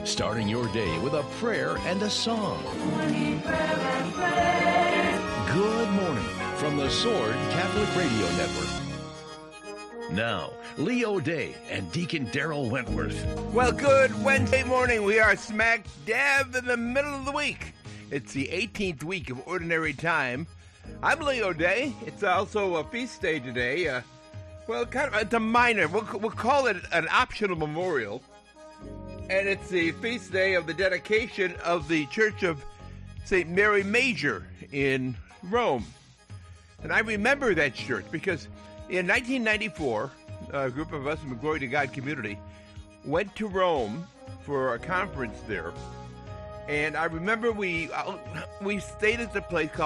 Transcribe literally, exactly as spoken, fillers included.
starting your day with a prayer and a song. Morning prayer and praise. Good morning from the Sword Catholic Radio Network. Now, Leo Day and Deacon Daryl Wentworth. Well, good Wednesday morning. We are smack dab in the middle of the week. It's the eighteenth week of Ordinary Time. I'm Leo Day. It's also a feast day today. Uh, well, kind of, it's a minor. We'll, we'll call it an optional memorial. And it's the feast day of the dedication of the Church of Saint Mary Major in Rome. And I remember that church because in nineteen ninety-four, a group of us in the Glory to God community went to Rome for a conference there. And I remember we uh, we stayed at a place called